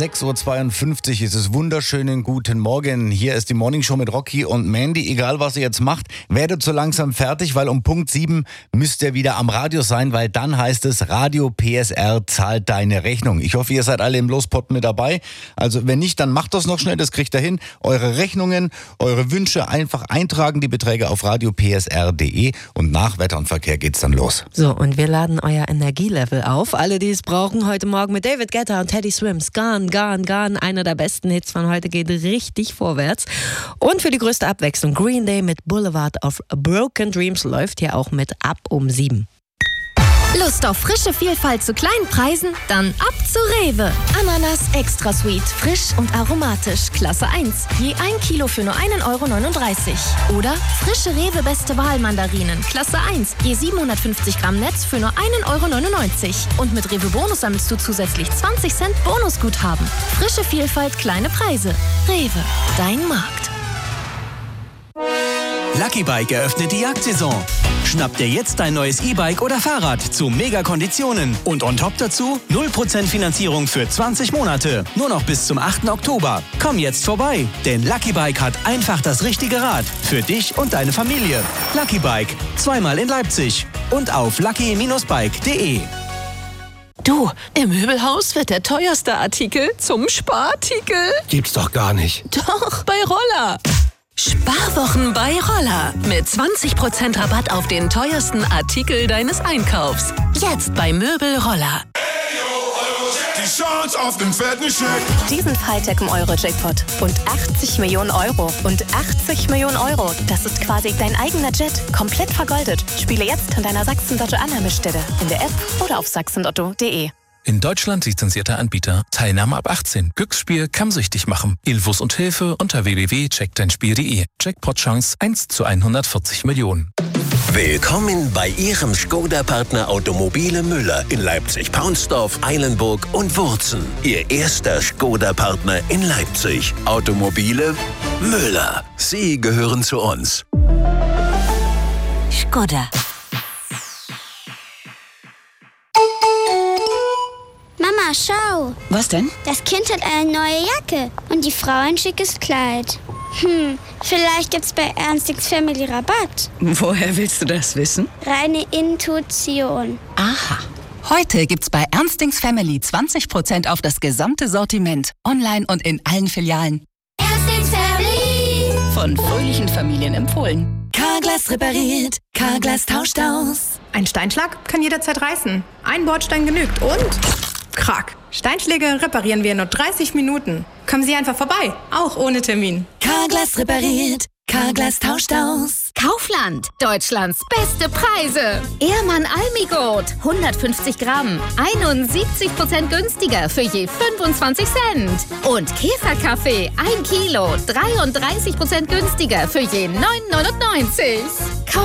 6.52 Uhr ist es. Wunderschönen guten Morgen. Hier ist die Morning Show mit Rocky und Mandy. Egal, was ihr jetzt macht, werdet so langsam fertig, weil um Punkt 7 müsst ihr wieder am Radio sein, weil dann heißt es, Radio PSR zahlt deine Rechnung. Ich hoffe, ihr seid alle im Lospot mit dabei. Also wenn nicht, dann macht das noch schnell, das kriegt ihr hin. Eure Rechnungen, eure Wünsche einfach eintragen, die Beträge auf radiopsr.de und nach Wetter und Verkehr geht's dann los. So, und wir laden euer Energielevel auf. Alle, die es brauchen, heute Morgen mit David Guetta und Teddy Swims. Gone, Gone, Gone. Einer der besten Hits von heute, geht richtig vorwärts. Und für die größte Abwechslung, Green Day mit Boulevard of Broken Dreams läuft hier auch mit ab um 7. Lust auf frische Vielfalt zu kleinen Preisen? Dann ab zu Rewe. Ananas Extra Sweet, frisch und aromatisch, Klasse 1. Je 1 Kilo für nur 1,39 €. Oder frische Rewe Beste Wahl Mandarinen, Klasse 1. Je 750 Gramm Netz für nur 1,99 €. Und mit Rewe Bonus sammelst du zusätzlich 20 Cent Bonusguthaben. Frische Vielfalt, kleine Preise. Rewe, dein Markt. Lucky Bike eröffnet die Jagdsaison. Schnapp dir jetzt dein neues E-Bike oder Fahrrad zu Mega-Konditionen. Und on top dazu 0% Finanzierung für 20 Monate. Nur noch bis zum 8. Oktober. Komm jetzt vorbei, denn Lucky Bike hat einfach das richtige Rad. Für dich und deine Familie. Lucky Bike, zweimal in Leipzig. Und auf lucky-bike.de. Du, im Möbelhaus wird der teuerste Artikel zum Sparartikel. Gibt's doch gar nicht. Doch, bei Roller. Sparwochen bei Roller. Mit 20% Rabatt auf den teuersten Artikel deines Einkaufs. Jetzt bei Möbel Roller. Die Chance auf den fetten Scheck. Diesen Freitag im Euro-Jackpot. Und 80 Millionen Euro. Und 80 Millionen Euro. Das ist quasi dein eigener Jet. Komplett vergoldet. Spiele jetzt an deiner Sachsen-Lotto-Annahmestelle. In der App oder auf sachsenlotto.de. In Deutschland lizenzierter Anbieter. Teilnahme ab 18. Glücksspiel kann süchtig machen. Infos und Hilfe unter www.checkdeinspiel.de. Jackpot-Chance 1 zu 140 Millionen. Willkommen bei Ihrem Skoda-Partner Automobile Müller in Leipzig-Paunsdorf, Eilenburg und Wurzen. Ihr erster Skoda-Partner in Leipzig. Automobile Müller. Sie gehören zu uns. Skoda. Mama, schau. Was denn? Das Kind hat eine neue Jacke und die Frau ein schickes Kleid. Vielleicht gibt's bei Ernstings Family Rabatt. Woher willst du das wissen? Reine Intuition. Aha. Heute gibt's bei Ernstings Family 20% auf das gesamte Sortiment. Online und in allen Filialen. Ernstings Family. Von fröhlichen Familien empfohlen. Carglass repariert. Carglass tauscht aus. Ein Steinschlag kann jederzeit reißen. Ein Bordstein genügt und... Krack. Steinschläge reparieren wir in nur 30 Minuten. Kommen Sie einfach vorbei, auch ohne Termin. Carglass repariert. Carglass tauscht aus. Kaufland, Deutschlands beste Preise. Ehrmann Almigold, 150 Gramm, 71% günstiger für je 25 Cent. Und Käferkaffee, 1 Kilo, 33% günstiger für je 9,99 €.